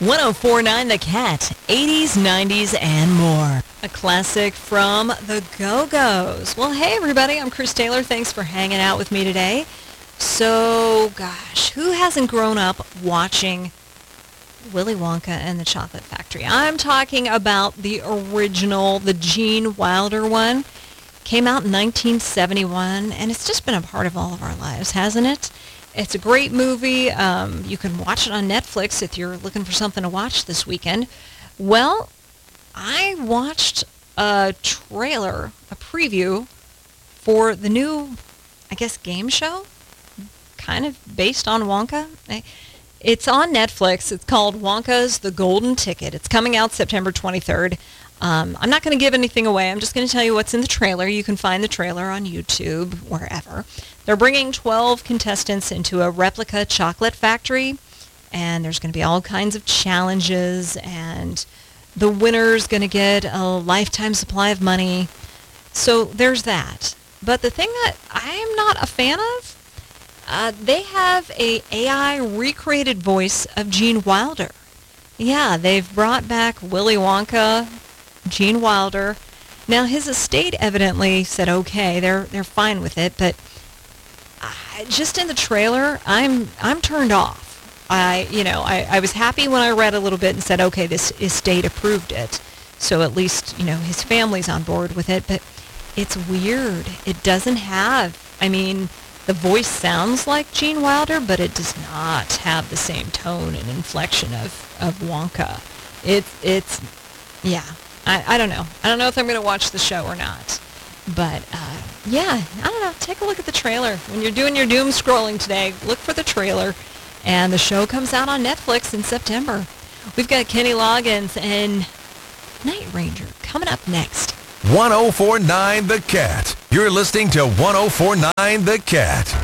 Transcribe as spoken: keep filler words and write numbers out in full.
ten forty-nine The Cat, eighties, nineties, and more. A classic from the Go-Go's. Well, hey, everybody. I'm Chris Taylor. Thanks for hanging out with me today. So, gosh, who hasn't grown up watching Willy Wonka and the Chocolate Factory? I'm talking about the original, the Gene Wilder one. Came out in nineteen seventy-one, and it's just been a part of all of our lives, hasn't it? It's a great movie. Um, you can watch it on Netflix if you're looking for something to watch this weekend. Well, I watched a trailer, a preview for the new, I guess, game show, kind of based on Wonka. It's on Netflix. It's called Wonka's The Golden Ticket. It's coming out September twenty-third. Um, I'm not going to give anything away. I'm just going to tell you what's in the trailer. You can find the trailer on YouTube, wherever. They're bringing twelve contestants into a replica chocolate factory, and there's going to be all kinds of challenges, and the winner's going to get a lifetime supply of money. So there's that. But the thing that I'm not a fan of, uh, they have a AI recreated voice of Gene Wilder. Yeah, they've brought back Willy Wonka, Gene Wilder. Now, his estate evidently said, okay, they're they're fine with it, but I, just in the trailer, I'm I'm turned off. I, you know, I, I was happy when I read a little bit and said, okay, this estate approved it, so at least, you know, his family's on board with it, but it's weird. It doesn't have, I mean, the voice sounds like Gene Wilder, but it does not have the same tone and inflection of, of Wonka. It's, it's, yeah. I, I don't know. I don't know if I'm going to watch the show or not. But, uh, yeah, I don't know. Take a look at the trailer. When you're doing your doom scrolling today, look for the trailer. And the show comes out on Netflix in September. We've got Kenny Loggins and Night Ranger coming up next. ten forty-nine The Cat. You're listening to ten forty-nine The Cat.